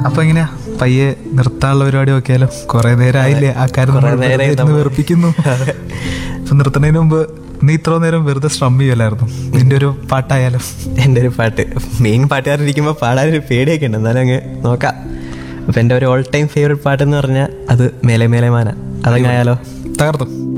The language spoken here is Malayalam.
അപ്പൊ എങ്ങനെയാ പയ്യെ നിർത്താനുള്ള പരിപാടി നോക്കിയാലോ? കുറെ നേരം ആയില്ലേ ആ കാര്യം വെറുപ്പിക്കുന്നു. ഇപ്പൊ നിർത്തുന്നതിന് മുമ്പ് നീ ഇത്ര നേരം വെറുതെ സ്ട്രം ചെയ്യലായിരുന്നു. നിന്റെ ഒരു പാട്ടായാലോ? എൻ്റെ ഒരു പാട്ട്, മെയിൻ പാട്ടുകാരിരിക്കുമ്പോൾ പാടാനൊരു പേടിയൊക്കെ ഉണ്ട്, എന്നാലും അങ്ങ് നോക്കാം. അപ്പം എൻ്റെ ഒരു ഓൾ ടൈം ഫേവറേറ്റ് പാട്ടെന്ന് പറഞ്ഞാൽ അത് മേലെ മേലെ മാന. അതങ്ങായാലോ? തകർത്തു.